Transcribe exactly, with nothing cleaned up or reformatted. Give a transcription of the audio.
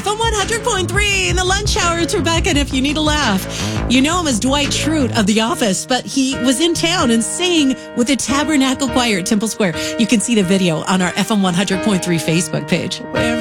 F M one hundred point three in the lunch hour. It's Rebecca, and if you need a laugh, you know him as Dwight Schrute of The Office, but he was in town and sang with the Tabernacle Choir at Temple Square. You can see the video on our F M one hundred point three Facebook page. Where